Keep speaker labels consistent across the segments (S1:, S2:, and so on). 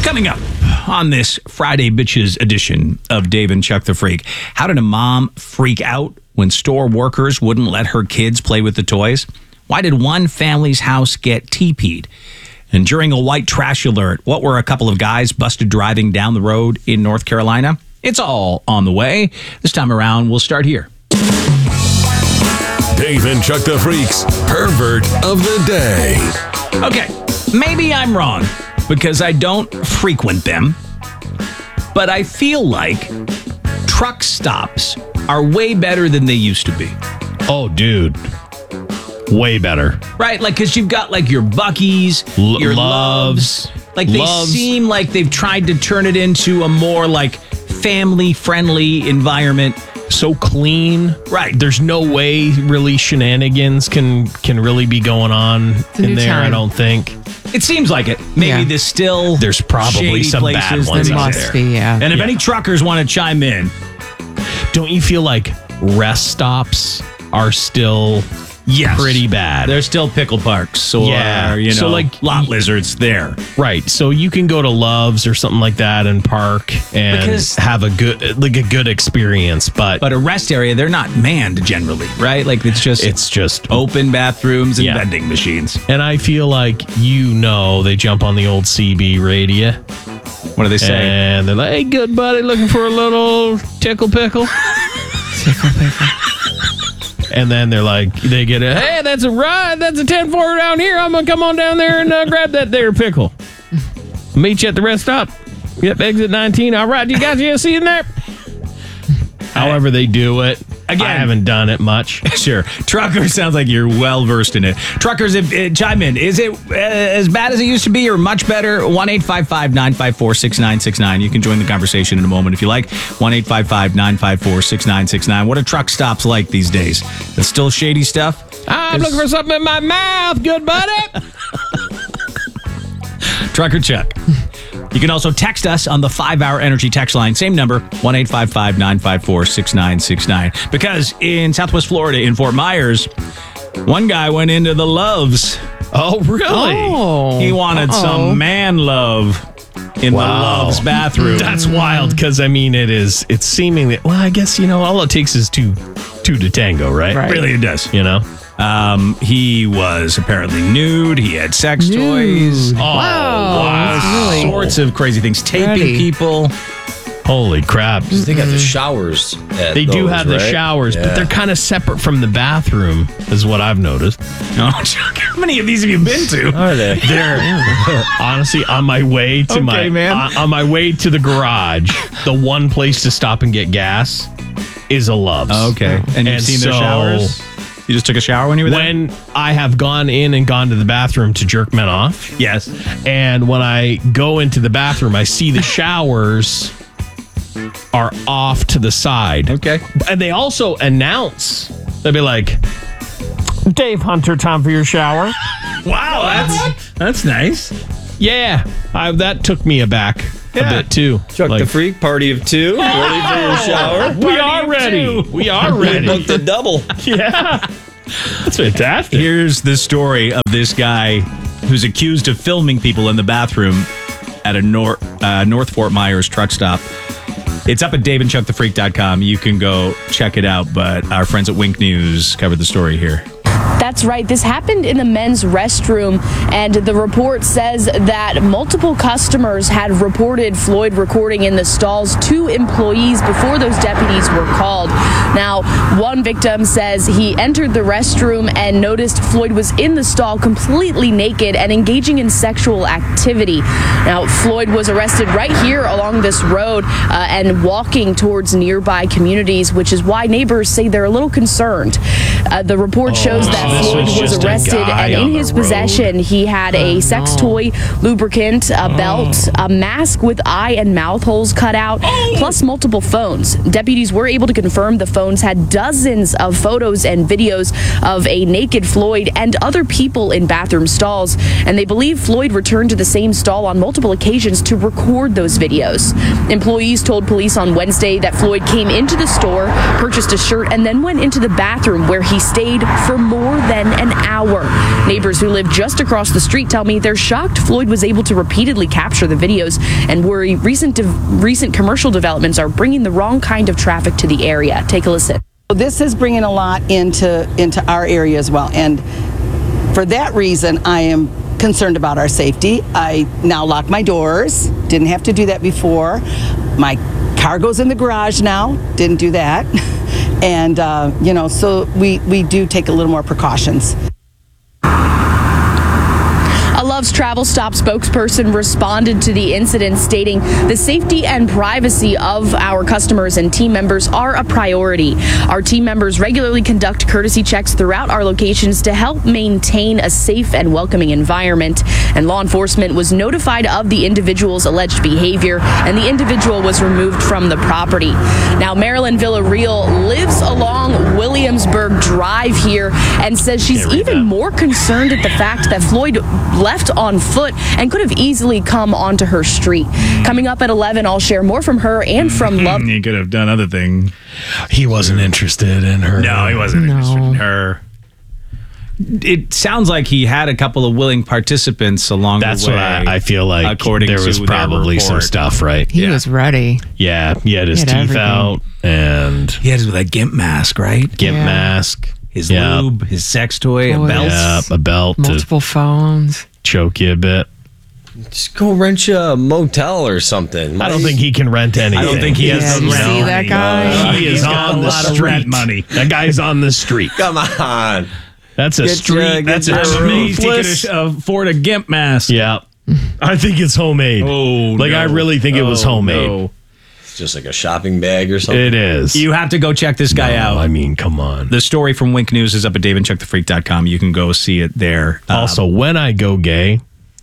S1: Coming up on this Friday Bitches edition of Dave and Chuck the Freak, how did a mom freak out when store workers wouldn't let her kids play with the toys? Why did one family's house get TP'd? And during a white trash alert, what were a couple of guys busted driving down the road in North Carolina? It's all on the way. This time around, we'll start here.
S2: Dave and Chuck the Freak's Pervert of the Day.
S1: Okay, maybe I'm wrong because I don't frequent them, but I feel like truck stops are way better than they used to be.
S3: Oh, dude. Way better.
S1: Right? Like, because you've got like your Buc-ee's, your Loves. Like, they seem like they've tried to turn it into a more like family-friendly environment.
S3: So clean.
S1: Right.
S3: There's no way really shenanigans can really be going on in there, I don't think.
S1: It seems like it. Maybe there's
S3: probably some bad ones
S4: there
S3: out
S4: must
S3: there.
S4: be, yeah.
S1: And if any truckers want to chime in.
S3: Don't you feel like rest stops are still pretty bad?
S1: There's still pickle parks or,
S3: so like
S1: lot lizards there.
S3: Right. So you can go to Love's or something like that and park and have a good experience. But
S1: a rest area, they're not manned generally, right? Like it's just open bathrooms and vending machines.
S3: And I feel like they jump on the old CB radio.
S1: What do they say?
S3: And they're like, "Hey, good buddy, looking for a little tickle pickle."
S4: Tickle pickle.
S3: And then they're like, they get it. "Hey, that's a ride. That's a 10-4 down here. I'm going to come on down there and grab that there pickle. Meet you at the rest stop. Yep, exit 19. All right, you guys, see in there?" However they do it. Again, I haven't done it much.
S1: Sure. Truckers, sounds like you're well versed in it. Truckers, chime in. Is it as bad as it used to be or much better? 1-855-954-6969. You can join the conversation in a moment if you like. 1-855-954-6969. What are truck stops like these days? That's still shady stuff?
S3: I'm looking for something in my mouth, good buddy.
S1: Trucker Chuck. You can also text us on the 5-Hour Energy text line. Same number, 1-855-954-6969. Because in Southwest Florida, in Fort Myers, one guy went into the Loves.
S3: Oh, really?
S4: Oh.
S1: He wanted some man love in the Loves bathroom.
S3: That's wild because, it's seemingly, I guess, all it takes is two to tango, right?
S1: Really, it does. He was apparently nude. He had sex toys.
S4: Wow.
S1: All sorts of crazy things. Taping people.
S3: Holy crap.
S5: They got the showers.
S3: They do have the showers, but they're kind of separate from the bathroom, is what I've noticed.
S1: Oh, Chuck, how many of these have you been to?
S5: Are they?
S3: They're honestly on my way to on my way to the garage. The one place to stop and get gas is a Love's.
S1: Okay. And you've seen their showers? You just took a shower when you were there?
S3: When I have gone in and gone to the bathroom to jerk men off.
S1: Yes.
S3: And when I go into the bathroom, I see the showers are off to the side.
S1: Okay.
S3: And they also announce, they'll be like, "Dave Hunter, time for your shower."
S1: Wow, that's nice.
S3: Yeah. That took me aback a bit too.
S5: Chuck the Freak, party of two. Ready for your shower?
S3: We are ready. We are ready.
S5: Booked a double.
S3: Yeah. That's fantastic.
S1: Here's the story of this guy who's accused of filming people in the bathroom at a North Fort Myers truck stop. It's up at daveandchuckthefreak.com. You can go check it out, but our friends at Wink News covered the story here.
S6: That's right. This happened in the men's restroom, and the report says that multiple customers had reported Floyd recording in the stalls to employees before those deputies were called. Now, one victim says he entered the restroom and noticed Floyd was in the stall completely naked and engaging in sexual activity. Now, Floyd was arrested right here along this road and walking towards nearby communities, which is why neighbors say they're a little concerned. The report shows that Floyd was arrested, and in his possession, he had a sex toy, lubricant, a belt, a mask with eye and mouth holes cut out, plus multiple phones. Deputies were able to confirm the phones had dozens of photos and videos of a naked Floyd and other people in bathroom stalls, and they believe Floyd returned to the same stall on multiple occasions to record those videos. Employees told police on Wednesday that Floyd came into the store, purchased a shirt, and then went into the bathroom where he stayed for more than an hour. Neighbors who live just across the street tell me they're shocked Floyd was able to repeatedly capture the videos and worry recent commercial developments are bringing the wrong kind of traffic to the area. Take a listen.
S7: This is bringing a lot into our area as well. And for that reason, I am concerned about our safety. I now lock my doors. Didn't have to do that before. My car goes in the garage now. Didn't do that. And, so we do take a little more precautions.
S6: A Love's Travel Stop spokesperson responded to the incident, stating the safety and privacy of our customers and team members are a priority. Our team members regularly conduct courtesy checks throughout our locations to help maintain a safe and welcoming environment. And law enforcement was notified of the individual's alleged behavior, and the individual was removed from the property. Now, Marilyn Villarreal lives along Williamsburg Drive here and says she's even more concerned at the fact that Floyd left on foot and could have easily come onto her street. Coming up at 11, I'll share more from her and from Love.
S1: He could have done other things.
S3: He wasn't interested in her.
S1: No, he wasn't interested in her. It sounds like he had a couple of willing participants along
S3: That's
S1: the way.
S3: what I feel like.
S1: According
S3: there was
S1: to
S3: probably some stuff, right?
S4: He was ready.
S3: Yeah, he had his
S4: He had
S3: teeth
S4: everything.
S3: out and
S1: He had that gimp mask, right?
S3: gimp
S4: Yeah.
S3: mask.
S1: His
S3: Yeah.
S1: lube, his sex toy, a
S4: Toys.
S1: belt.
S3: Yeah, a belt
S4: Multiple phones.
S3: to choke you a bit.
S5: Just go rent you a motel or something.
S3: I don't think he can rent anything.
S1: I don't think he has
S4: Yeah,
S1: the
S4: you
S1: rent
S4: see
S1: money.
S4: that guy?
S3: He is
S1: He's got
S3: on
S1: a
S3: the
S1: lot of
S3: street.
S1: rent money.
S3: That guy's on the street.
S5: Come on.
S3: That's a
S5: Get
S3: street.
S5: your-
S3: That's
S5: get
S3: a
S5: your
S3: street.
S1: He could afford a gimp mask.
S3: Yeah. I think it's homemade.
S1: Oh,
S3: like,
S1: no.
S3: I really think it was
S1: Oh,
S3: homemade.
S1: no.
S5: It's just like a shopping bag or something.
S3: It is.
S1: You have to go check this guy out.
S3: I mean, come on.
S1: The story from Wink News is up at daveandchuckthefreak.com. You can go see it there.
S3: Also, when I go gay,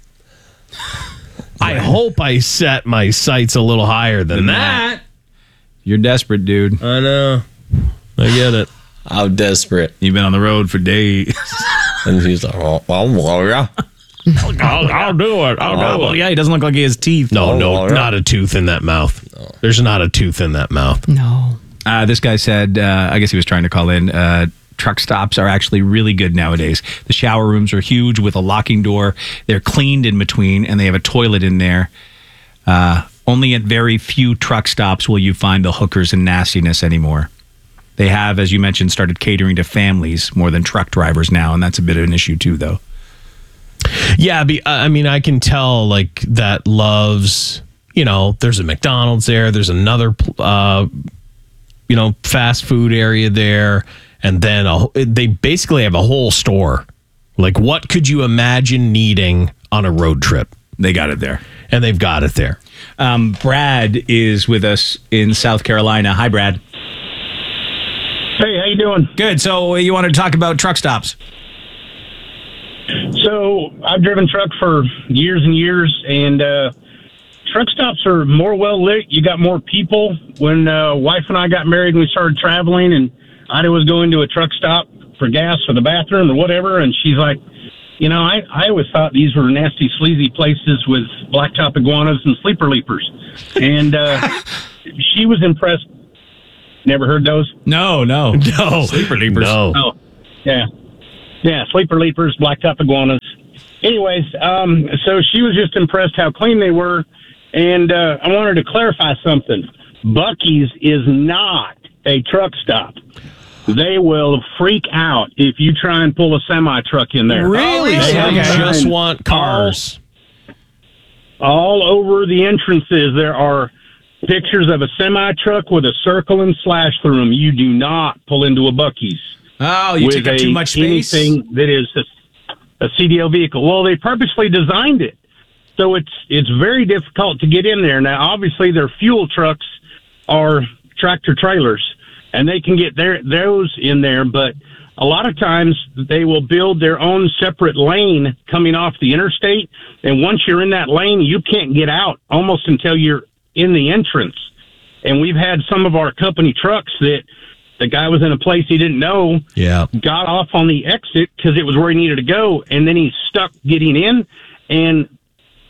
S3: I hope I set my sights a little higher than that.
S1: You're desperate, dude.
S3: I know. I get it.
S5: How desperate.
S1: You've been on the road for days.
S5: And he's like, oh, well, yeah.
S3: I'll do it. I'll do
S1: Well,
S3: it.
S1: yeah, he doesn't look like he has teeth.
S3: No,
S5: Oh, yeah.
S3: not a tooth in that mouth. There's not a tooth in that mouth.
S4: No.
S1: This guy said, I guess he was trying to call in, truck stops are actually really good nowadays. The shower rooms are huge with a locking door. They're cleaned in between, and they have a toilet in there. Only at very few truck stops will you find the hookers and nastiness anymore. They have, as you mentioned, started catering to families more than truck drivers now, and that's a bit of an issue too, though.
S3: Yeah, I mean, I can tell like that Love's, there's a McDonald's there. There's another, fast food area there. And then they basically have a whole store. Like, what could you imagine needing on a road trip?
S1: They got it there.
S3: And they've got it there.
S1: Brad is with us in South Carolina. Hi, Brad.
S8: Hey, how you doing?
S1: Good. So you wanted to talk about truck stops.
S8: So I've driven truck for years and years, and truck stops are more well lit. You got more people. When wife and I got married and we started traveling, and Ida was going to a truck stop for gas for the bathroom or whatever, and she's like, I always thought these were nasty, sleazy places with blacktop iguanas and sleeper leapers. And she was impressed. Never heard those?
S1: No. Sleeper leapers.
S3: No.
S8: Oh, yeah. Yeah, sleeper leapers, blacktop iguanas. Anyways, so she was just impressed how clean they were, and I wanted to clarify something. Buc-ee's is not a truck stop. They will freak out if you try and pull a semi-truck in there.
S3: Really?
S8: They
S3: So
S8: have
S3: they just
S8: signs
S3: want cars.
S8: all over the entrances. There are pictures of a semi-truck with a circle and slash through them. You do not pull into a Buc-ee's.
S1: Oh, you
S8: with
S1: take up too much space?
S8: anything that is a CDL vehicle. Well, they purposely designed it, so it's very difficult to get in there. Now, obviously, their fuel trucks are tractor trailers, and they can get those in there, but a lot of times they will build their own separate lane coming off the interstate, and once you're in that lane, you can't get out almost until you're in the entrance. And we've had some of our company trucks that the guy was in a place he didn't know,
S3: Yeah.
S8: got off on the exit because it was where he needed to go, and then he's stuck getting in. And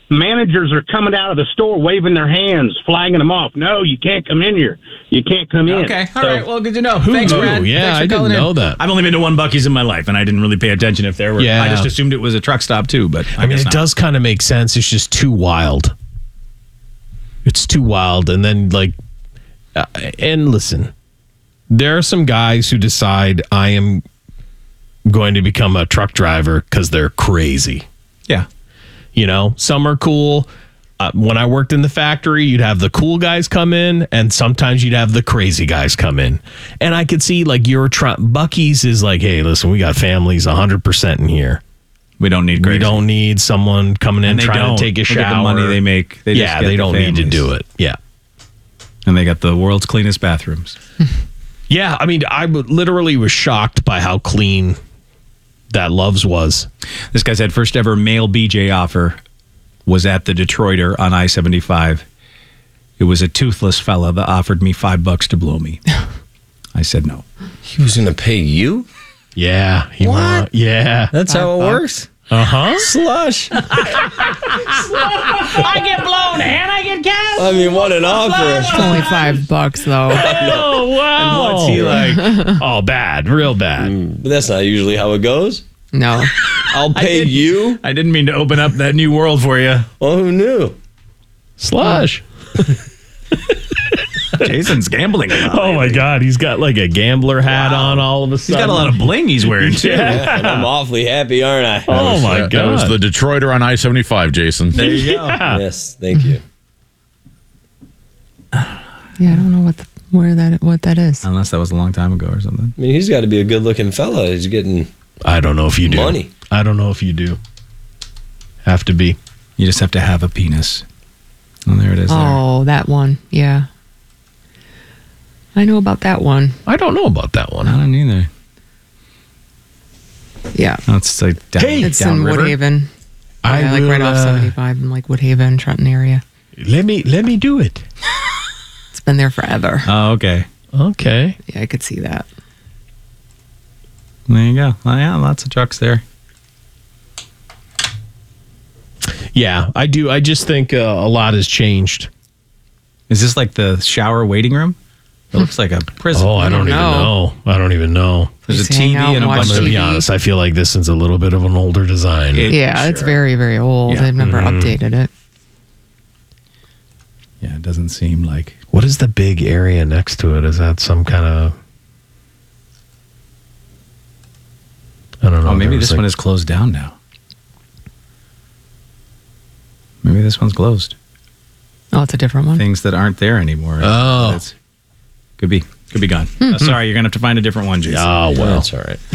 S8: managers are coming out of the store waving their hands, flagging them off. No, you can't come in here. You can't come in.
S1: Okay, all right. Well, good to know. Thanks, Brad.
S3: Yeah,
S1: Thanks for
S3: I didn't
S1: calling in.
S3: know that.
S1: I've only been to one Buc-ee's in my life, and I didn't really pay attention if there were.
S3: Yeah.
S1: I just assumed it was a truck stop too, but
S3: I mean,
S1: guess
S3: it
S1: not.
S3: does kind of make sense. It's just too wild. It's too wild. And then, and listen, there are some guys who decide I am going to become a truck driver because they're crazy.
S1: Yeah.
S3: You know, some are cool. When I worked in the factory, you'd have the cool guys come in, and sometimes you'd have the crazy guys come in. And I could see, Buc-ee's is like, hey, listen, we got families 100% in here.
S1: We don't need
S3: We
S1: crazy.
S3: don't need someone coming in
S1: And they
S3: trying
S1: don't.
S3: to take a
S1: Look at
S3: shower.
S1: the money they make. They just
S3: yeah,
S1: get
S3: they
S1: the
S3: don't need to
S1: families.
S3: do it. Yeah.
S1: And they got the world's cleanest bathrooms.
S3: Yeah, I mean, literally was shocked by how clean that Love's was.
S1: This guy said first ever male BJ offer was at the Detroiter on I-75. It was a toothless fella that offered me $5 to blow me. I said no.
S5: He was going to pay you?
S3: Yeah.
S5: What?
S3: Yeah.
S5: That's how it works?
S3: Uh-huh.
S5: Slush.
S1: I get blown and I get gas.
S5: I mean, what an offer.
S4: It's only $5 though.
S3: Oh, wow.
S1: What's he like?
S3: Oh, bad. Real bad.
S5: But that's not usually how it goes.
S4: No.
S5: I'll pay you?
S1: I didn't mean to open up that new world for you.
S5: Well, who knew?
S3: Slush.
S1: Jason's gambling a lot.
S3: Oh, my God. He's got like a gambler hat on all of a
S1: He's
S3: sudden.
S1: got a lot of bling he's wearing, too.
S5: And I'm awfully happy, aren't I?
S3: Oh, my God.
S9: That was the Detroiter on I-75, Jason.
S1: There you go.
S5: Yes, thank you.
S4: Yeah, I don't know what that is.
S1: Unless that was a long time ago or something.
S5: I mean, he's got to be a good-looking fella. He's getting
S3: I don't know if you do.
S5: money.
S3: I don't know if you do. Have to be.
S1: You just have to have a penis. Oh, there it is.
S4: Oh, that one. Yeah. I know about that one.
S3: I don't know about that one.
S1: I don't either.
S4: Yeah.
S1: No, it's like down,
S4: It's
S1: down
S4: in
S1: river.
S4: Woodhaven.
S3: I
S4: Yeah, like right
S3: will,
S4: off 75 in like Woodhaven, Trenton area.
S3: Let me do it.
S4: It's been there forever.
S1: Oh, okay.
S3: Okay.
S4: Yeah, I could see that.
S1: There you go. Oh, yeah, lots of trucks there.
S3: Yeah, I do. I just think a lot has changed.
S1: Is this like the shower waiting room? It looks like a prison.
S3: Oh, I don't even know. I don't even know.
S1: There's a
S4: Just hang
S1: TV
S4: out
S1: and a
S4: and watch
S1: bunch
S3: I'm
S1: of
S3: going to be
S4: TV.
S3: honest. I feel like this is a little bit of an older design.
S4: Yeah, it's very, very old.
S1: Yeah.
S4: They've never updated it.
S1: Yeah, it doesn't seem like.
S3: What is the big area next to it? Is that some kind of... I don't know.
S1: Oh, maybe
S3: There was
S1: this one is closed down now. Maybe this one's closed.
S4: Oh, it's a different one.
S1: Things that aren't there anymore.
S3: Oh.
S1: It's- could be gone. Sorry, you're gonna have to find a different one, Jason.
S3: Oh, well.
S5: That's all right.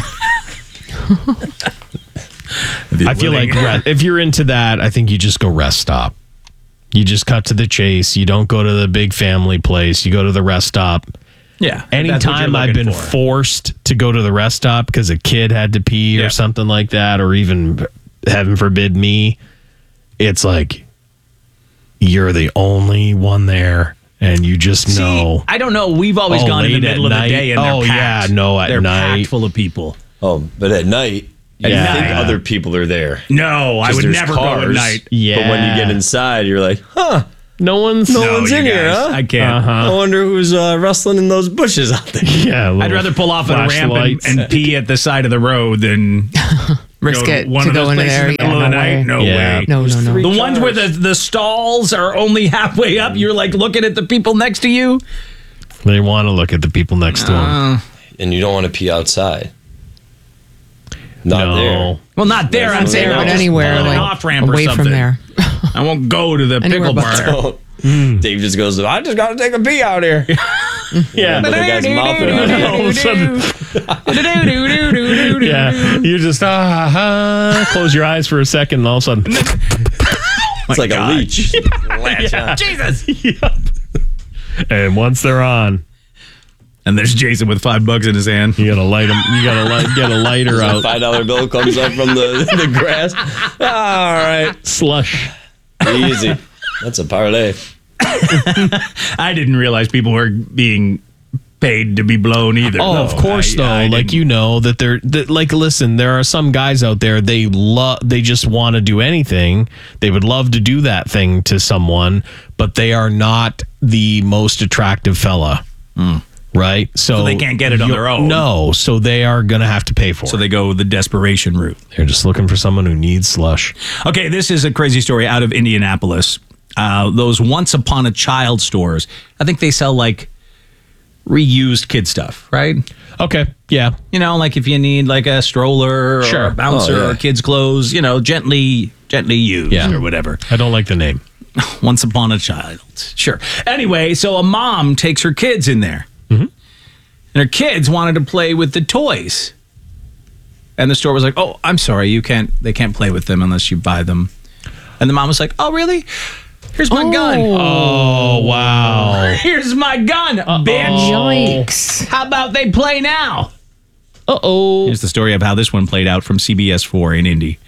S3: I feel like if you're into that, I think you just go rest stop. You just cut to the chase. You don't go to the big family place. You go to the rest stop.
S1: yeah. that's what
S3: Anytime
S1: you're
S3: I've
S1: looking
S3: been
S1: for.
S3: forced to go to the rest stop because a kid had to pee
S1: Yeah.
S3: or something like that, or even, heaven forbid, me, it's like you're the only one there, and you just know.
S1: I don't know. We've always
S3: Oh,
S1: gone in the
S3: late at
S1: middle of the
S3: night?
S1: day and they're
S3: Oh,
S1: packed.
S3: yeah, no, at
S1: they're
S3: night.
S1: packed full of people.
S5: Oh, but at night, you
S3: Yeah.
S5: think other people are there.
S1: No, I
S5: 'Cause
S1: would
S5: there's
S1: never go at
S5: cars,
S1: night.
S5: But when you get inside, you're like, huh,
S3: no one's
S5: no one's
S1: you
S5: in here,
S1: guys,
S5: huh?
S1: I can't.
S5: I wonder who's rustling in those bushes out there.
S3: Yeah,
S1: I'd rather pull off at a ramp
S3: flashlights.
S1: and pee at the side of the road than
S4: Risk
S1: go
S4: it
S1: one
S4: to
S1: of
S4: go
S1: those
S4: into
S1: places
S4: there.
S1: in the
S4: Yeah,
S1: middle of the
S4: no
S1: night.
S4: way.
S1: No
S3: Yeah.
S1: way.
S4: No, no, no.
S1: The ones where the stalls are only halfway up, you're like looking at the people next to you.
S3: They want to look at the people next to them.
S5: And you don't want to pee outside. Not there.
S1: Well, not there. I'm
S5: Not
S1: saying
S5: there,
S1: I'll
S5: but
S1: just
S4: anywhere,
S1: pull an
S4: like,
S1: off ramp or
S4: away
S1: something.
S4: from there.
S1: I won't go to the
S4: Anywhere
S1: pickle
S4: but
S1: bar.
S5: Dave just goes, I just got to take a pee out here.
S3: Yeah.
S5: But the guy's mouthing on it.
S3: All of a sudden, yeah, you just close your eyes for a second, and all of a sudden,
S5: It's like a leech. Latch on.
S1: Jesus.
S3: and once they're on,
S1: And there's Jason with $5 in his hand.
S3: you gotta light them. You gotta get a lighter
S5: A
S3: out.
S5: $5 bill comes up from the grass. All right.
S3: Slush.
S5: Easy. That's a parlay.
S1: I didn't realize people were being paid to be blown either.
S3: Oh, of course, though.
S1: I
S3: like,
S1: didn't-
S3: you know, listen, there are some guys out there, they just want to do anything. They would love to do that thing to someone, but they are not the most attractive fella. Right?
S1: So they can't get it on their own.
S3: No, so they are going to have to pay for it.
S1: So they go the desperation route.
S3: They're just looking for someone who needs slush.
S1: Okay, this is a crazy story out of Indianapolis. Those Once Upon a Child stores, I think they sell like reused kid stuff, right?
S3: Okay, yeah.
S1: You know, like if you need like a stroller or a bouncer or kids' clothes, you know, gently used or whatever.
S3: I don't like the name.
S1: Once Upon a Child. Sure. Anyway, so a mom takes her kids in there. And her kids wanted to play with the toys. And the store was like, "Oh, I'm sorry, they can't play with them unless you buy them." And the mom was like, "Oh, really? Here's my gun."
S3: Oh, wow.
S1: Here's my gun, bitch.
S4: Yikes.
S1: How about they play now?
S3: Uh-oh.
S1: Here's the story of how this one played out from CBS 4 in Indy.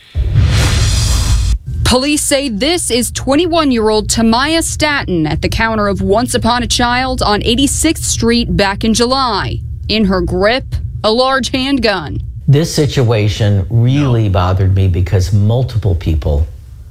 S10: Police say this is 21-year-old Tamaya Staton at the counter of Once Upon a Child on 86th Street back in July. In her grip, a large handgun.
S11: This situation really bothered me because multiple people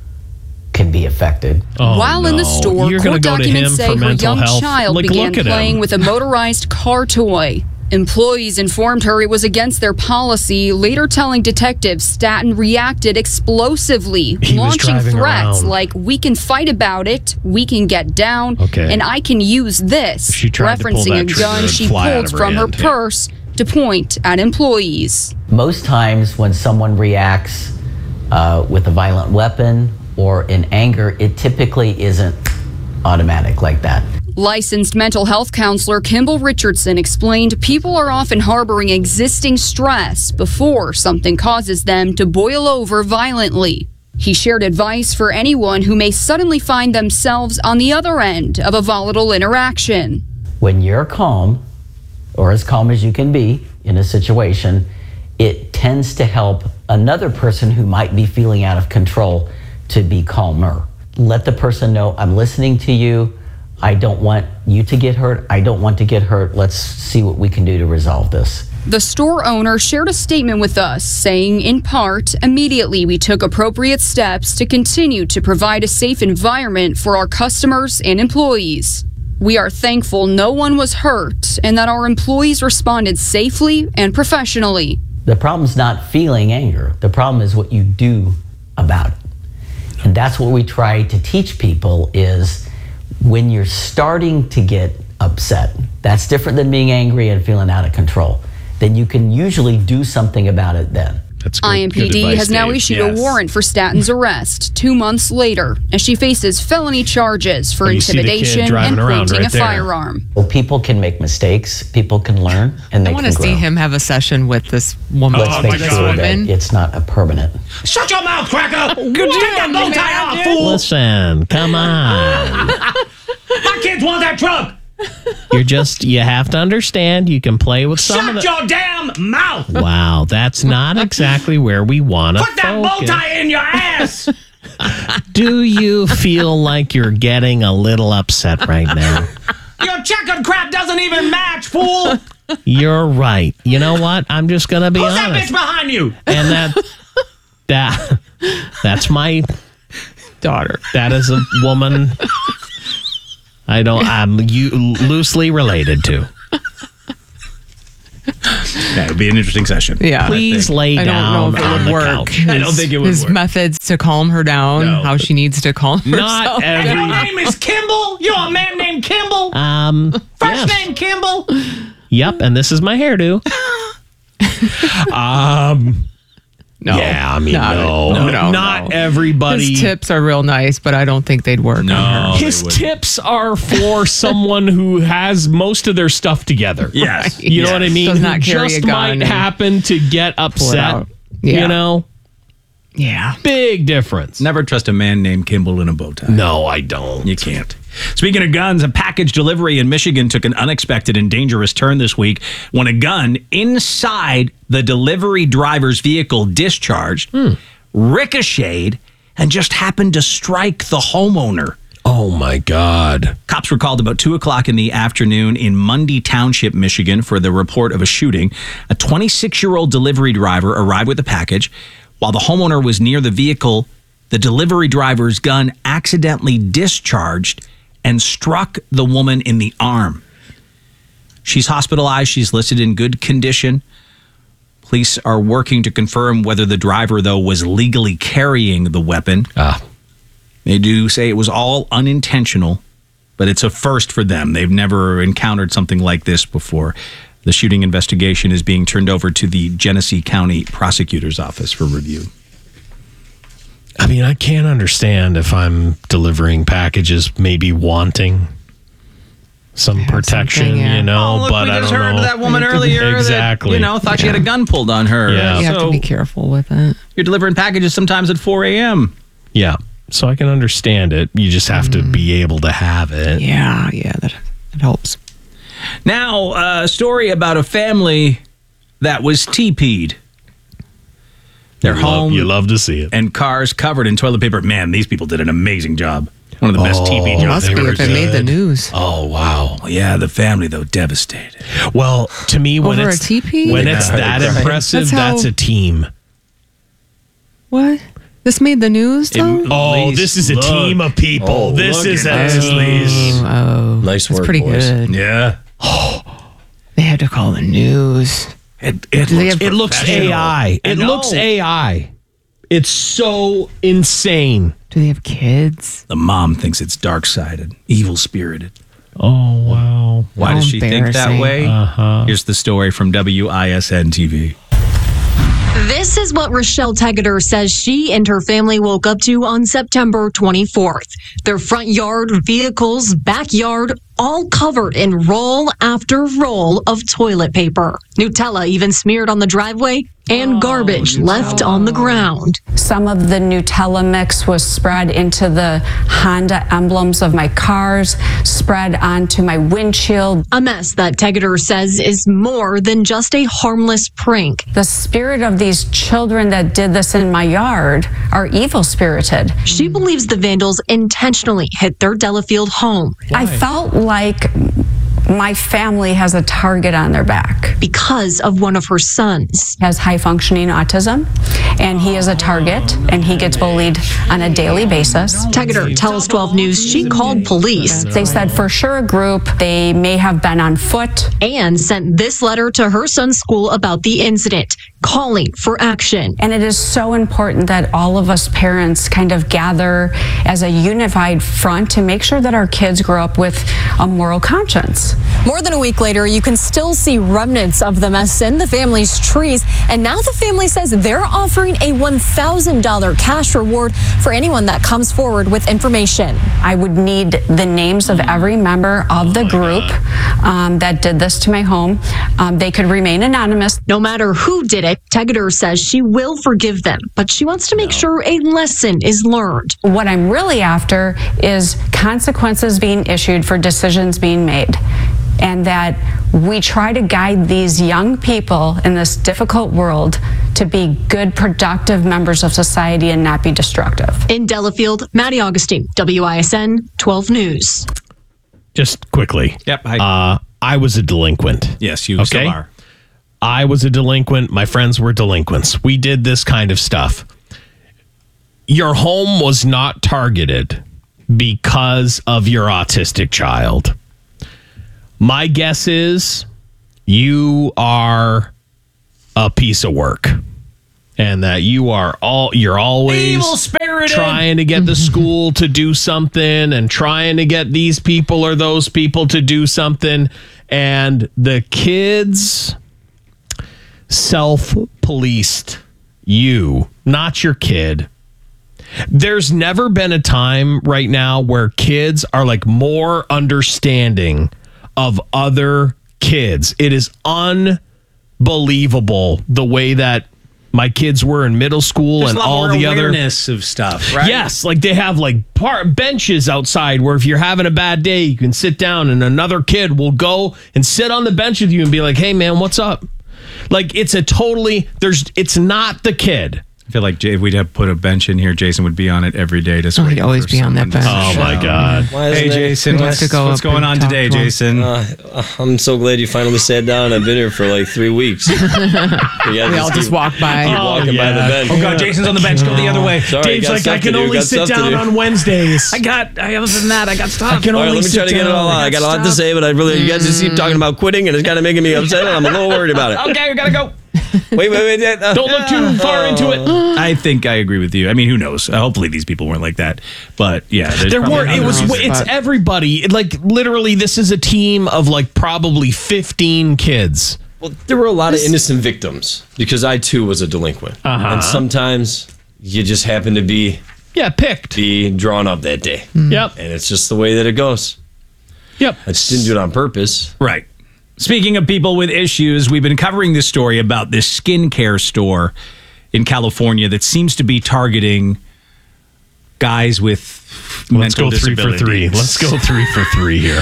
S11: can be affected.
S10: While in the store,
S3: You're gonna
S10: court
S3: go to
S10: documents
S3: him
S10: say
S3: for
S10: her
S3: mental
S10: young
S3: health.
S10: child
S3: Like,
S10: began
S3: look at
S10: playing
S3: him.
S10: with a motorized car toy. Employees informed her it was against their policy, later telling detectives Staton reacted explosively,
S3: He was
S10: launching
S3: driving
S10: threats
S3: around.
S10: like, "We can fight about it, we can get down,
S3: Okay.
S10: and I can use this,"
S3: She tried to pull
S10: referencing a
S3: that trigger,
S10: gun
S3: it'd
S10: she
S3: fly out
S10: pulled
S3: of her
S10: from her
S3: hand.
S10: purse to point at employees.
S11: Most times when someone reacts with a violent weapon or in anger, it typically isn't automatic like that.
S10: Licensed mental health counselor Kimball Richardson explained people are often harboring existing stress before something causes them to boil over violently. He shared advice for anyone who may suddenly find themselves on the other end of a volatile interaction.
S11: When you're calm, or as calm as you can be in a situation, it tends to help another person who might be feeling out of control to be calmer. Let the person know, "I'm listening to you. I don't want you to get hurt. I don't want to get hurt. Let's see what we can do to resolve this."
S10: The store owner shared a statement with us saying, in part, "Immediately we took appropriate steps to continue to provide a safe environment for our customers and employees. We are thankful no one was hurt and that our employees responded safely and professionally."
S11: The problem's not feeling anger. The problem is what you do about it. And that's what we try to teach people is when you're starting to get upset, that's different than being angry and feeling out of control. Then you can usually do something about it then.
S3: That's good.
S10: IMPD
S3: Good advice,
S10: has now
S3: Dave.
S10: issued
S1: Yes.
S10: a warrant for Staton's arrest 2 months later as she faces felony charges for
S3: Oh, you see the kid
S10: intimidation and
S3: driving around
S10: pointing
S3: right
S10: a
S3: there.
S10: firearm.
S11: Well, people can make mistakes, people can learn, and they
S4: I
S11: can
S4: want to
S11: grow.
S4: see him have a session with this woman.
S11: Let's make
S4: this
S11: sure that
S4: woman.
S11: it's not a permanent.
S1: Shut your mouth, cracker! Take that bow tie off, fool!
S3: Listen, come on.
S1: My kids want that truck!
S3: You have to understand, you can play with some of
S1: Shut
S3: the...
S1: your damn mouth!
S3: Wow, that's not exactly where we want to
S1: Put that bow
S3: focus.
S1: tie in your ass!
S3: Do you feel like you're getting a little upset right now?
S1: Your checkered crap doesn't even match, fool!
S3: You're right. You know what? I'm just going to be
S1: Who's that
S3: honest.
S1: bitch behind you?
S3: And that's my
S4: daughter.
S3: That is a woman I'm loosely related to.
S1: That would be an interesting session.
S4: Yeah.
S3: Please lay
S4: I
S3: down
S4: don't know if it
S3: on
S4: would
S3: the
S4: work.
S3: couch.
S1: I don't think it would
S4: His
S1: work.
S4: methods to calm her down,
S1: No.
S4: how she needs to calm herself.
S3: Not every...
S1: Your name is Kimball? You're a man named Kimball? First
S3: yes.
S1: name Kimball?
S3: Yep, and this is my hairdo.
S4: No.
S3: Yeah, I mean,
S4: No,
S3: not everybody.
S4: His tips are real nice, but I don't think they'd work on her.
S3: His tips are for someone who has most of their stuff together.
S1: Yes.
S3: You know what I mean?
S4: Does not
S3: Who
S4: carry
S3: just
S4: a gun
S3: might
S4: and
S3: happen to get upset.
S4: out. Yeah.
S3: You know?
S4: Yeah.
S3: Big difference.
S1: Never trust a man named Kimball in a bow tie.
S3: No, I don't.
S1: You can't. Speaking of guns, a package delivery in Michigan took an unexpected and dangerous turn this week when a gun inside the delivery driver's vehicle discharged, ricocheted, and just happened to strike the homeowner.
S3: Oh, my God.
S1: Cops were called about 2 o'clock in the afternoon in Mundy Township, Michigan, for the report of a shooting. A 26-year-old delivery driver arrived with a package. While the homeowner was near the vehicle, the delivery driver's gun accidentally discharged and struck the woman in the arm. She's hospitalized. She's listed in good condition. Police are working to confirm whether the driver, though, was legally carrying the weapon. They do say it was all unintentional, but it's a first for them. They've never encountered something like this before. The shooting investigation is being turned over to the Genesee County Prosecutor's Office for review.
S3: I mean, I can't understand if I'm delivering packages, maybe wanting some protection, you know,
S1: look,
S3: but
S1: we
S3: I
S1: just
S3: don't
S1: heard
S3: know.
S1: that woman earlier
S3: Exactly.
S1: that, thought she had a gun pulled on her.
S3: Yeah.
S4: You have to be careful with it.
S1: You're delivering packages sometimes at 4 a.m.
S3: Yeah. So I can understand it. You just have to be able to have it.
S4: Yeah, that helps.
S1: Now, a story about a family that was TP'd. Their home.
S3: You love to see it.
S1: And cars covered in toilet paper. Man, these people did an amazing job. One of the best TP jobs.
S4: Must be if it made the news.
S3: Oh, wow.
S1: Well, yeah, the family, though, devastated.
S3: Well, to me, when
S4: Over
S3: it's
S4: a TP?
S3: when it's that impressive, that's a team.
S4: What? This made the news, though?
S3: This is a team of people. This is a team.
S4: Oh,
S5: Nice
S4: that's
S5: work,
S4: pretty
S5: boys.
S4: good.
S1: Yeah.
S4: They had to call the news.
S3: It looks AI. It looks AI. It's so insane.
S4: Do they have kids?
S1: The mom thinks it's dark-sided, evil-spirited.
S3: Oh, wow.
S1: Why does she think that
S4: embarrassing.
S1: way? Here's the story from WISN TV.
S12: This is what Rochelle Tegeter says she and her family woke up to on September 24th. Their front yard, vehicles, backyard, all covered in roll after roll of toilet paper. Nutella even smeared on the driveway and garbage left on the ground.
S13: Some of the Nutella mix was spread into the Honda emblems of my cars, spread onto my windshield.
S12: A mess that Tegeter says is more than just a harmless prank.
S13: The spirit of these children that did this in my yard are evil spirited.
S12: She believes the vandals intentionally hit their Delafield home.
S13: I felt like my family has a target on their back.
S12: Because of one of her sons.
S13: He has high functioning autism, and he is a target, and he gets bullied on a daily basis.
S12: Tegeter tells 12 News she called police.
S13: They said for sure a group, they may have been on foot.
S12: And sent this letter to her son's school about the incident, calling for action.
S13: And it is so important that all of us parents kind of gather as a unified front to make sure that our kids grow up with a moral conscience.
S14: More than a week later, you can still see remnants of the mess in the family's trees. And now the family says they're offering a $1,000 cash reward for anyone that comes forward with information.
S13: I would need the names of every member of the group that did this to my home. They could remain anonymous.
S12: No matter who did it, Tegeter says she will forgive them, but she wants to make sure a lesson is learned.
S13: What I'm really after is consequences being issued for decisions being made, and that we try to guide these young people in this difficult world to be good, productive members of society and not be destructive.
S12: In Delafield, Maddie Augustine, WISN 12 News.
S3: Just quickly.
S1: Yep.
S3: I was a delinquent.
S1: Yes, you still are.
S3: I was a delinquent. My friends were delinquents. We did this kind of stuff. Your home was not targeted because of your autistic child. My guess is you are a piece of work, and that you're always
S1: evil-spirited,
S3: trying to get the school to do something and trying to get these people or those people to do something, and the kids self-policed you, not your kid. There's never been a time right now where kids are like more understanding of other kids. It is unbelievable the way that my kids were in middle school.
S1: There's
S3: and
S1: a lot
S3: all
S1: more
S3: the other
S1: awareness of stuff, right?
S3: Yes, like they have like benches outside where if you're having a bad day, you can sit down and another kid will go and sit on the bench with you and be like, "Hey man, what's up?" Like it's not the kid.
S1: I feel like if we'd have put a bench in here, Jason would be on it every day. Just
S4: he'd always be on that bench.
S3: Oh my God!
S1: Hey, Jason, what's going on today, Jason?
S5: I'm so glad you finally sat down. I've been here for like 3 weeks.
S4: We all just walk by.
S5: Keep walking by the bench.
S1: Oh God, Jason's on the bench. Go the other way.
S5: Sorry,
S3: Dave's like, I can only sit down on Wednesdays.
S1: Other than that, I got stuff.
S3: I can
S5: All right,
S3: only
S5: let me try
S3: sit
S5: to get it all out. I got a lot to say, but you guys just keep talking about quitting, and it's kind of making me upset, and I'm a little worried about it.
S1: Okay, we gotta go.
S5: Wait.
S3: Don't look too far into it.
S1: I think I agree with you. I mean, who knows? Hopefully, these people weren't like that. But yeah,
S3: There weren't. It's everybody. Like literally, this is a team of like probably 15 kids.
S5: Well, there were a lot of innocent victims because I too was a delinquent, and sometimes you just happen to be drawn up that day.
S3: Yep,
S5: and it's just the way that it goes.
S3: Yep,
S5: I just didn't do it on purpose.
S1: Right. Speaking of people with issues, we've been covering this story about this skincare store in California that seems to be targeting guys with mental disabilities.
S3: Let's go 3 for 3 here.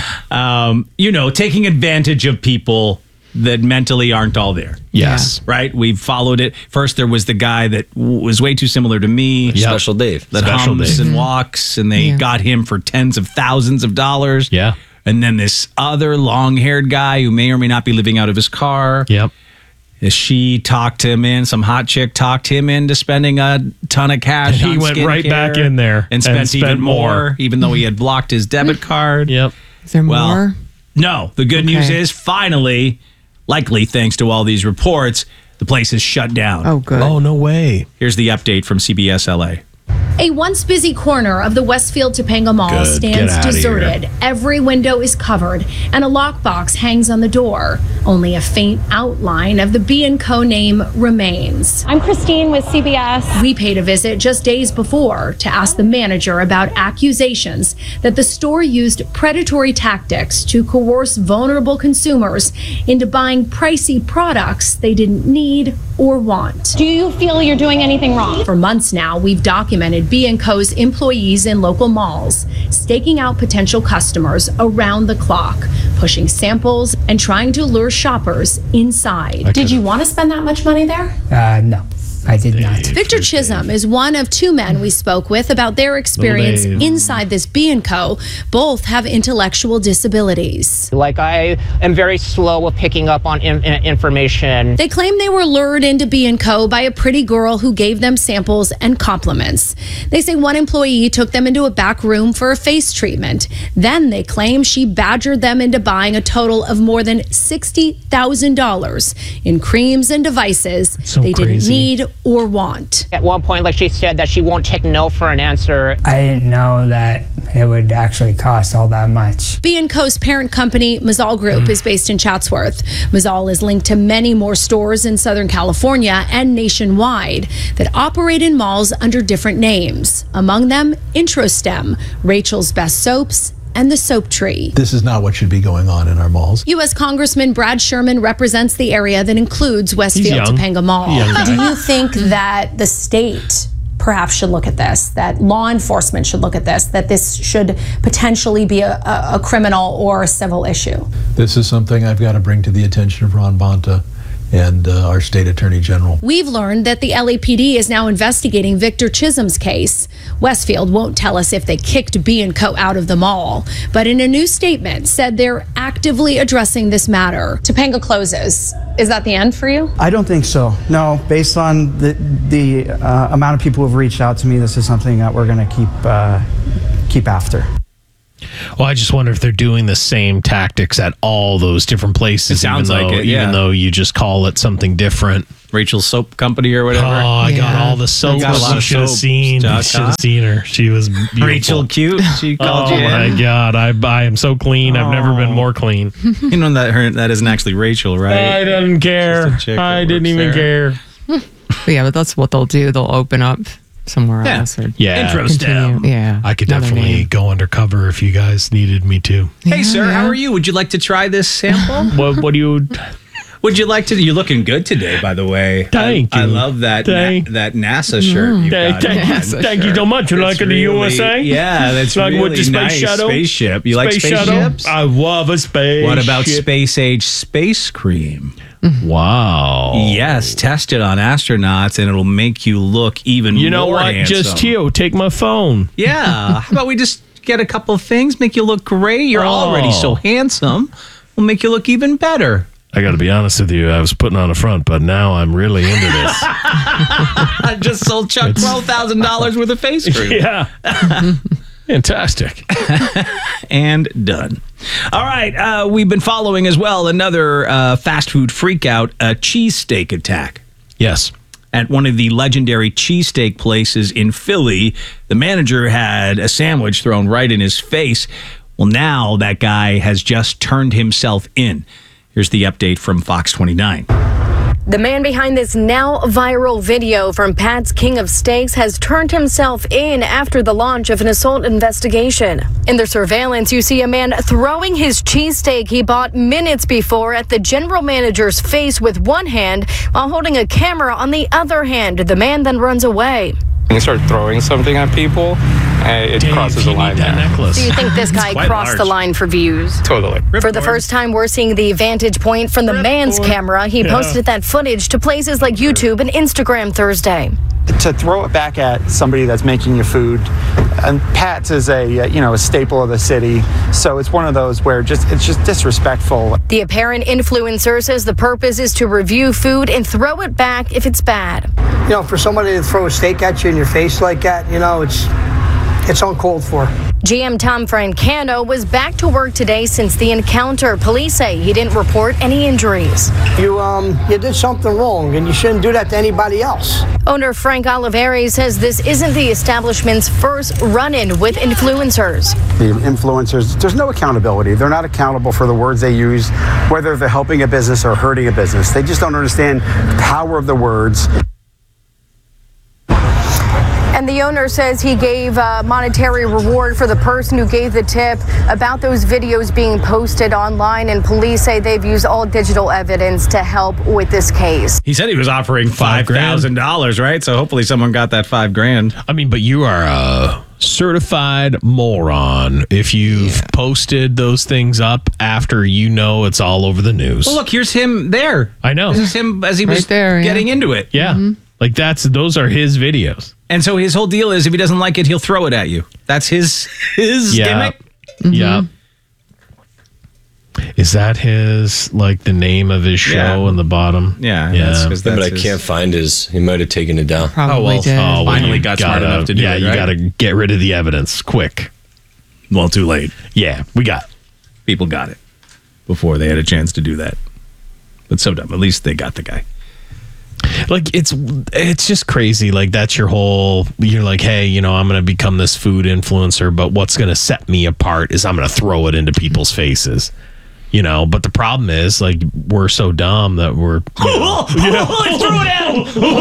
S1: Taking advantage of people that mentally aren't all there.
S3: Yes.
S1: Right? We've followed it. First, there was the guy that was way too similar to me.
S5: Special Dave.
S1: That hums and walks, and they got him for tens of thousands of dollars.
S3: Yeah.
S1: And then this other long-haired guy who may or may not be living out of his car.
S3: Yep.
S1: She talked him in, some hot chick talked him into spending a ton of cash
S3: And he
S1: on
S3: went right
S1: skincare
S3: back in there
S1: and spent even more, even though he had blocked his debit card.
S3: Yep.
S4: Is there more?
S1: No. The good news is finally, likely thanks to all these reports, the place is shut down.
S4: Oh, good.
S3: Oh, no way.
S1: Here's the update from CBS LA.
S15: A once busy corner of the Westfield Topanga Mall stands deserted. Every window is covered, and a lockbox hangs on the door. Only a faint outline of the B&Co name remains.
S16: I'm Christine with CBS.
S15: We paid a visit just days before to ask the manager about accusations that the store used predatory tactics to coerce vulnerable consumers into buying pricey products they didn't need or want.
S16: Do you feel you're doing anything wrong?
S15: For months now, we've documented B&Co's employees in local malls, staking out potential customers around the clock, pushing samples and trying to lure shoppers inside.
S16: Did you want to spend that much money there?
S17: No, I did not.
S15: Victor Chisholm is one of 2 men we spoke with about their experience inside this B&Co. Both have intellectual disabilities.
S18: Like, I am very slow with picking up on information.
S15: They claim they were lured into B&Co by a pretty girl who gave them samples and compliments. They say one employee took them into a back room for a face treatment. Then they claim she badgered them into buying a total of more than $60,000 in creams and devices they didn't need or want.
S18: At one point, like she said, that she won't take no for an answer.
S17: I didn't know that it would actually cost all that much.
S15: B&Co's parent company, Mazzal Group, is based in Chatsworth. Mazzal is linked to many more stores in Southern California and nationwide that operate in malls under different names. Among them, Introstem, Rachel's Best Soaps, and the Soap Tree.
S19: This is not what should be going on in our malls.
S15: U.S. Congressman Brad Sherman represents the area that includes Westfield Topanga Mall.
S16: Do you think that the state perhaps should look at this, that law enforcement should look at this, that this should potentially be a criminal or a civil issue?
S19: This is something I've got to bring to the attention of Ron Bonta and our state attorney general.
S15: We've learned that the LAPD is now investigating Victor Chisholm's case. Westfield won't tell us if they kicked B&Co out of the mall, but in a new statement said they're actively addressing this matter.
S16: Topanga closes. Is that the end for you?
S20: I don't think so. No, based on the amount of people who have reached out to me, this is something that we're going to keep after.
S3: Well, I just wonder if they're doing the same tactics at all those different places.
S1: It sounds like it,
S3: even though you just call it something different.
S1: Rachel's Soap Company or whatever.
S3: Oh, I got all the soap. You should have seen. You should have seen her. She was beautiful.
S1: Rachel cute. She called you.
S3: Oh my God! I am so clean. I've never been more clean.
S1: You know that isn't actually Rachel, right?
S3: I didn't care. I didn't even care.
S4: But that's what they'll do. They'll open up somewhere else. Or
S1: Introstem.
S4: Yeah.
S3: I could definitely go undercover if you guys needed me to.
S1: Hey, sir, how are you? Would you like to try this sample?
S3: What do you...
S1: Would you like to? You're looking good today, by the way.
S3: Thank you.
S1: I love that that NASA shirt you've got.
S3: Thank you so much. You like the USA?
S1: Yeah, that's
S3: like
S1: really
S3: with the space
S1: nice.
S3: shuttle?
S1: Spaceship. You like
S3: shuttle?
S1: spaceships?
S3: I love a space.
S1: What about space age space cream?
S3: Wow.
S1: Yes, test it on astronauts, and it'll make you look even more
S3: You know what?
S1: handsome.
S3: Just you. Take my phone.
S1: Yeah. How about we just get a couple of things, make you look great? You're already so handsome. We'll make you look even better.
S3: I got to be honest with you. I was putting on a front, but now I'm really into this.
S1: I just sold Chuck $12,000 worth of face cream.
S3: Yeah. Fantastic.
S1: And done. All right. We've been following as well another fast food freakout, a cheesesteak attack.
S3: Yes.
S1: At one of the legendary cheesesteak places in Philly, the manager had a sandwich thrown right in his face. Well, now that guy has just turned himself in. Here's the update from Fox 29.
S21: The man behind this now viral video from Pat's King of Steaks has turned himself in after the launch of an assault investigation. In the surveillance, you see a man throwing his cheesesteak he bought minutes before at the general manager's face with one hand while holding a camera on the other hand. The man then runs away.
S22: When you start throwing something at people, it crosses the line there.
S21: Do you think this guy crossed the line for views?
S22: Totally.
S21: For the first time, we're seeing the vantage point from the man's camera. He posted that footage to places like YouTube and Instagram Thursday.
S23: To throw it back at somebody that's making your food, and Pat's is a staple of the city, so it's one of those where it's just disrespectful.
S21: The apparent influencer says the purpose is to review food and throw it back if it's bad.
S24: For somebody to throw a steak at you in your face like that, it's uncalled for.
S21: GM Tom Francano was back to work today since the encounter. Police say he didn't report any injuries.
S24: You did something wrong, and you shouldn't do that to anybody else.
S21: Owner Frank Oliveri says this isn't the establishment's first run-in with influencers.
S25: The influencers, there's no accountability. They're not accountable for the words they use, whether they're helping a business or hurting a business. They just don't understand the power of the words.
S21: And the owner says he gave a monetary reward for the person who gave the tip about those videos being posted online, and police say they've used all digital evidence to help with this case.
S1: He said he was offering $5,000, right? So hopefully someone got that $5,000.
S3: I mean, but you are a certified moron if you've posted those things up after it's all over the news.
S1: Well, look, here's him there.
S3: I know.
S1: This is him as he was getting into it.
S3: Yeah. Mm-hmm. Like those are his videos.
S1: And so his whole deal is if he doesn't like it, he'll throw it at you. That's his gimmick.
S3: Mm-hmm. Yeah. Is that his the name of his show in the bottom?
S1: Yeah.
S5: But I can't find his. He might have taken it down.
S1: Probably did. Finally got smart enough to do it.
S3: Yeah, you got to get rid of the evidence quick.
S1: Well, too late.
S3: Yeah,
S1: people got it before they had a chance to do that. But so dumb. At least they got the guy.
S3: It's just crazy. That's your whole, you're like, hey, I'm going to become this food influencer, but what's going to set me apart is I'm going to throw it into people's faces. But the problem is we're so dumb that we're
S1: let's throw it at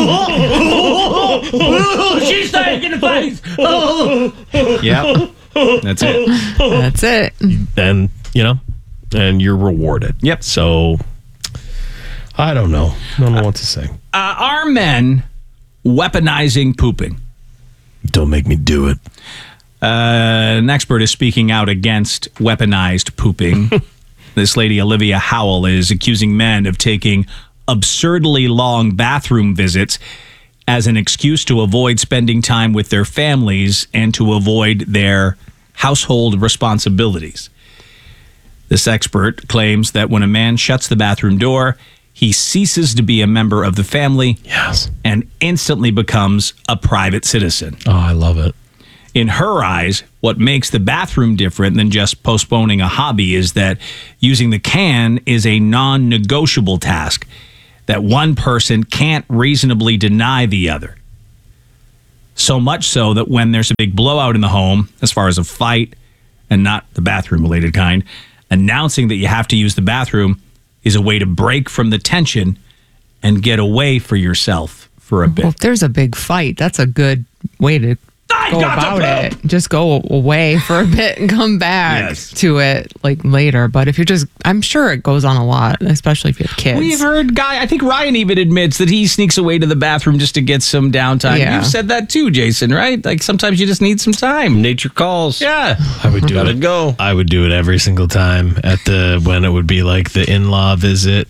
S1: him. She's staying in the face. Yep. That's it.
S3: And and you're rewarded.
S1: Yep.
S3: So I don't know what to say.
S1: Are men weaponizing pooping?
S3: Don't make me do it.
S1: An expert is speaking out against weaponized pooping. This lady, Olivia Howell, is accusing men of taking absurdly long bathroom visits as an excuse to avoid spending time with their families and to avoid their household responsibilities. This expert claims that when a man shuts the bathroom door, he ceases to be a member of the family and instantly becomes a private citizen.
S3: Oh, I love it.
S1: In her eyes, what makes the bathroom different than just postponing a hobby is that using the can is a non-negotiable task that one person can't reasonably deny the other. So much so that when there's a big blowout in the home, as far as a fight, and not the bathroom-related kind, announcing that you have to use the bathroom is a way to break from the tension and get away for yourself for a bit.
S4: Well, if there's a big fight, that's a good way to go about it. Just go away for a bit and come back to it later. But if you're I'm sure it goes on a lot, especially if you have kids.
S1: We've heard I think Ryan even admits that he sneaks away to the bathroom just to get some downtime.
S4: Yeah.
S1: You've said that too, Jason, right? Sometimes you just need some time.
S5: Nature calls.
S1: Yeah.
S3: I would do
S5: Let
S3: it.
S5: Go.
S3: I would do it every single time when it would be the in-law visit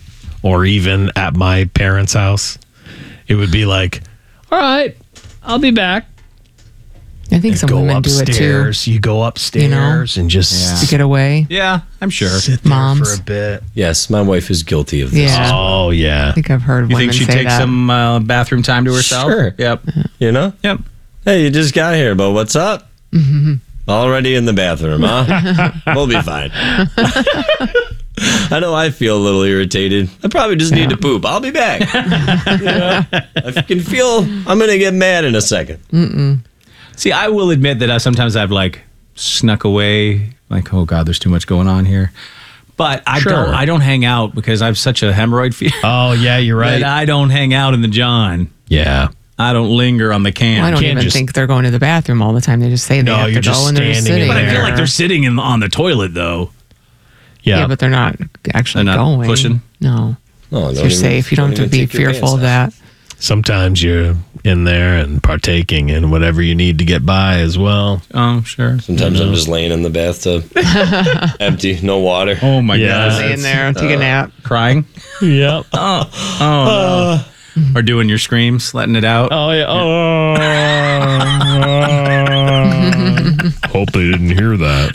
S3: or even at my parents' house, it would be like, all right, I'll be back.
S4: I think some women do it too.
S3: You go upstairs and just
S4: to get away.
S1: Yeah, I'm sure.
S3: Sit there
S4: Moms.
S3: for a bit.
S5: Yes, my wife is guilty of this.
S4: Yeah.
S3: Oh, yeah.
S4: I think I've heard
S1: You
S4: women
S1: think she
S4: say
S1: takes
S4: that.
S1: some bathroom time to herself?
S5: Sure.
S1: Yep.
S5: You know?
S1: Yep.
S5: Hey, you just got here, but what's up? Already in the bathroom, huh? We'll be fine. I know I feel a little irritated. I probably just need to poop. I'll be back. You know? I can feel I'm going to get mad in a second.
S1: See, I will admit that sometimes I've like snuck away, like, oh God, there's too much going on here. But I don't hang out because I have such a hemorrhoid fear.
S3: Oh, yeah, you're right.
S1: That I don't hang out in the John.
S3: Yeah.
S1: I don't linger on the can.
S4: Well, I don't even think they're going to the bathroom all the time. They just say they have to go and they're just sitting
S1: But I feel
S4: there.
S1: like they're sitting on the toilet though.
S4: Yeah, but they're not actually
S1: They're not
S4: going.
S1: pushing?
S4: No.
S5: Oh,
S4: So you're safe. You don't have to be fearful of that.
S3: Sometimes you're in there and partaking in whatever you need to get by as well.
S1: Oh, sure.
S5: Sometimes I'm just laying in the bathtub, empty, no water.
S1: Oh my
S3: Yeah.
S1: God.
S4: Laying there, take a nap.
S1: Crying?
S3: Yep.
S1: Oh no. Or doing your screams, letting it out.
S3: Oh, yeah. Hope they didn't hear that.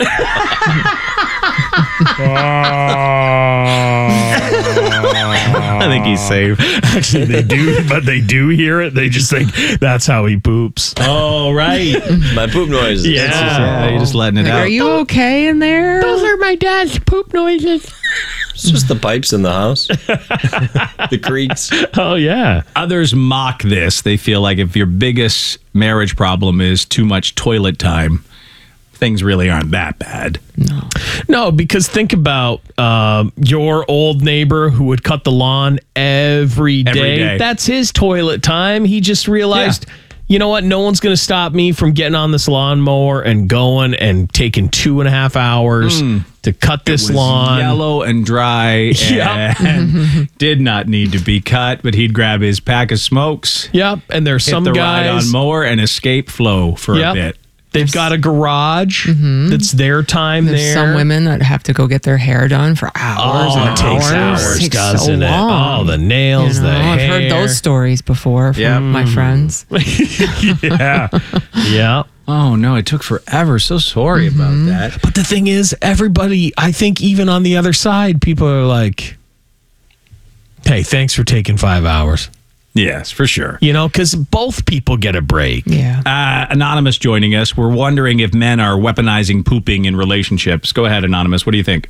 S1: I think he's safe.
S3: Actually, they do, but they do hear it. They just think that's how he poops.
S1: Oh, right.
S5: My poop noises.
S1: Yeah, you're just letting it
S4: Like,
S1: out.
S4: are you okay in there?
S3: Those are my dad's poop noises.
S5: It's just the pipes in the house. The creaks.
S3: Oh, yeah.
S1: Others mock this. They feel like if your biggest marriage problem is too much toilet time, things really aren't that bad.
S3: No, because think about your old neighbor who would cut the lawn every day. That's his toilet time. He just realized, you know what? No one's going to stop me from getting on this lawnmower and going and taking 2.5 hours to cut this lawn.
S1: Yellow and dry and did not need to be cut, but he'd grab his pack of smokes.
S3: Yep, and there's
S1: hit
S3: some
S1: the
S3: guys
S1: ride-on mower and escape flow for a bit.
S3: They've got a garage that's their time
S4: There's
S3: there.
S4: some women that have to go get their hair done for hours and
S3: it takes hours,
S4: It takes
S3: doesn't
S4: so
S3: it?
S4: long.
S3: Oh, the nails, the
S4: I've
S3: hair.
S4: heard those stories before from my friends.
S3: Yeah. Yeah.
S1: Oh, no, it took forever. So sorry about that.
S3: But the thing is, everybody, I think even on the other side, people are like, hey, thanks for taking 5 hours.
S1: Yes, for sure.
S3: You know, because both people get a break.
S4: Yeah.
S1: Anonymous joining us. We're wondering if men are weaponizing pooping in relationships. Go ahead, Anonymous. What do you think?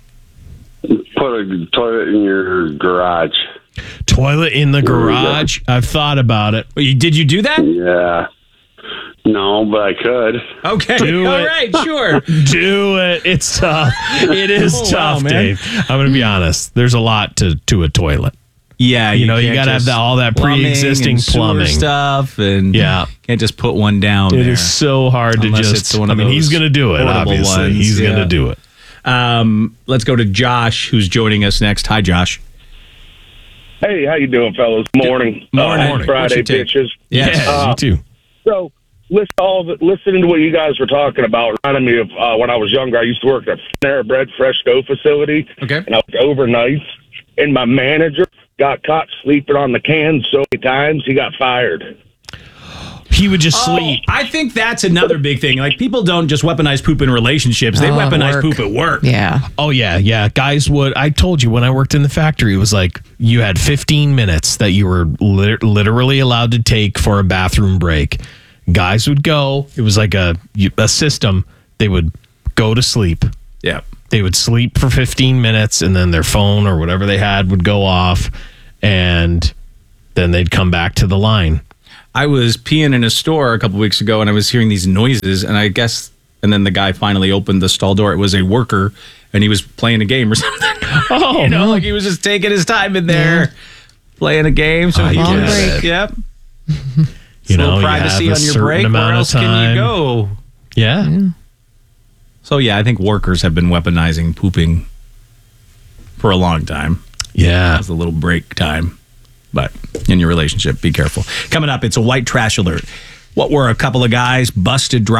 S2: Put a toilet in your garage.
S3: Toilet in the garage? I've thought about it.
S1: Did you do that?
S2: Yeah. No, but I could.
S1: Okay.
S3: Do
S1: All
S3: it.
S1: right, sure.
S3: Do it. It's tough. It is
S1: Oh,
S3: tough,
S1: wow, man.
S3: Dave. I'm going to be honest. There's a lot to a toilet.
S1: Yeah,
S3: You know, you
S1: can't
S3: got to have
S1: just
S3: all that
S1: plumbing
S3: pre-existing
S1: and sewer
S3: plumbing.
S1: stuff, and can't just put one down.
S3: It
S1: there.
S3: is so hard
S1: Unless
S3: to
S1: it's
S3: just.
S1: one
S3: I
S1: of
S3: mean, he's
S1: those
S3: going to do it.
S1: portable
S3: Obviously,
S1: ones,
S3: he's going to do it.
S1: Let's go to Josh, who's joining us next. Hi, Josh.
S6: Hey, how you doing, fellas? Morning.
S1: Morning.
S6: Friday,
S1: What's your take?
S6: bitches.
S3: Yes, you too.
S6: So, listening to what you guys were talking about reminded me of when I was younger. I used to work at a Panera Bread Fresh Dough facility.
S1: Okay.
S6: And I was overnight, and my manager got caught sleeping on the can so many times he got fired.
S3: He would just sleep.
S1: I think that's another big thing. Like, people don't just weaponize poop in relationships. They weaponize
S4: work.
S1: poop at work.
S4: Yeah.
S3: Oh, yeah. Guys would. I told you when I worked in the factory, it was like you had 15 minutes that you were literally allowed to take for a bathroom break. Guys would go. It was like a system. They would go to sleep.
S1: Yeah.
S3: They would sleep for 15 minutes, and then their phone or whatever they had would go off, and then they'd come back to the line.
S1: I was peeing in a store a couple weeks ago, and I was hearing these noises, and and then the guy finally opened the stall door. It was a worker, and he was playing a game or something.
S3: Oh,
S1: like he was just taking his time in there, playing a game. So he
S4: Long
S1: can
S4: break.
S1: Yep.
S3: You know, you
S1: privacy
S3: have a
S1: on your
S3: certain
S1: break.
S3: amount
S1: Where
S3: of
S1: else can
S3: time.
S1: you go?
S3: Yeah.
S1: So yeah, I think workers have been weaponizing pooping for a long time.
S3: Yeah.
S1: It's a little break time. But in your relationship, be careful. Coming up, it's a white trash alert. What were a couple of guys busted driving